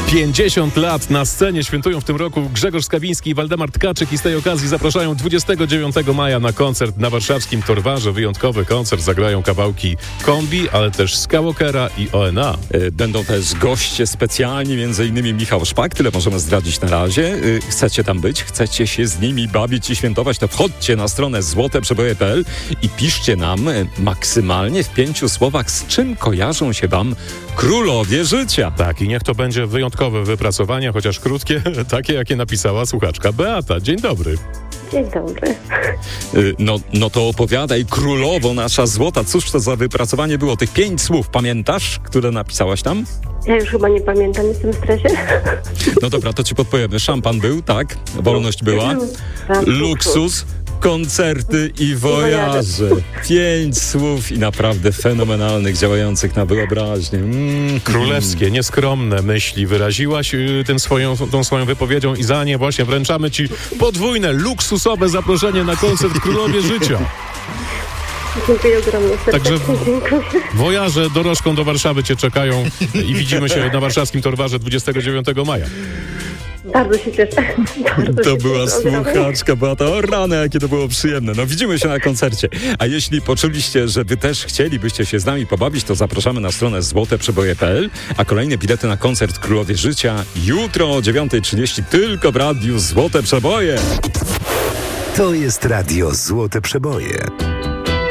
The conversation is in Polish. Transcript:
50 lat na scenie świętują w tym roku Grzegorz Skawiński i Waldemar Tkaczyk i z tej okazji zapraszają 29 maja na koncert na warszawskim Torwarze. Wyjątkowy koncert, zagrają kawałki Kombi, ale też Skywalkera i ONA. Będą też goście specjalni, m.in. Michał Szpak, tyle możemy zdradzić na razie. Chcecie tam być? Chcecie się z nimi bawić i świętować? To wchodźcie na stronę złoteprzeboje.pl i piszcie nam maksymalnie w 5 słowach, z czym kojarzą się wam królowie życia. Tak, i niech to będzie wyjątkowe wypracowanie, chociaż krótkie, takie jakie napisała słuchaczka Beata. Dzień dobry. Dzień dobry. No to opowiadaj, królowo nasza złota. Cóż to za wypracowanie było? Tych 5 słów, pamiętasz, które napisałaś tam? Ja już chyba nie pamiętam, jestem w stresie. No dobra, to ci podpowiemy. Szampan był, tak? Wolność była. Luksus, koncerty i wojaże. 5 słów i naprawdę fenomenalnych, działających na wyobraźnię. Królewskie, nieskromne myśli wyraziłaś tą swoją wypowiedzią i za nie właśnie wręczamy ci podwójne, luksusowe zaproszenie na koncert Królowie Życia. Dziękuję ogromnie. Także Dziękuję. wojaże dorożką do Warszawy cię czekają i widzimy się na warszawskim Torwarze 29 maja. Bardzo się cieszę. To była słuchaczka, Beata. O rany, jakie to było przyjemne. No widzimy się na koncercie. A jeśli poczuliście, że wy też chcielibyście się z nami pobawić, to zapraszamy na stronę złoteprzeboje.pl, a kolejne bilety na koncert Królowie Życia jutro o 9:30 tylko w radiu Złote Przeboje. To jest radio Złote Przeboje.